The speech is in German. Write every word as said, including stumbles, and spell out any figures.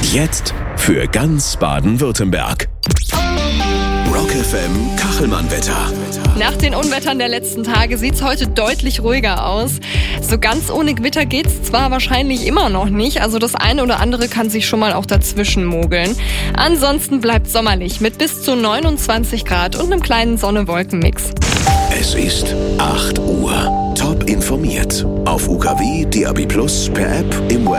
Jetzt für ganz Baden-Württemberg. Rock F M Kachelmann-Wetter. Nach den Unwettern der letzten Tage sieht's heute deutlich ruhiger aus. So ganz ohne Gewitter geht's zwar wahrscheinlich immer noch nicht, also das eine oder andere kann sich schon mal auch dazwischen mogeln. Ansonsten bleibt sommerlich mit bis zu neunundzwanzig Grad und einem kleinen Sonne-Wolken-Mix. Es ist acht Uhr. Top informiert. Auf U K W, D A B Plus, per App, im Web